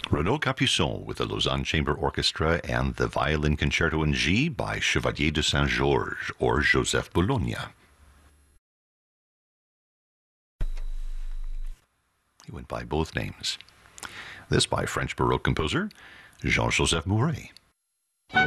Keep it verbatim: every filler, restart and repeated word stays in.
Renaud Capuçon with the Lausanne Chamber Orchestra and the Violin Concerto in G by Chevalier de Saint-Georges or Joseph Bologna. He went by both names. This by French Baroque composer Jean-Joseph Mouret.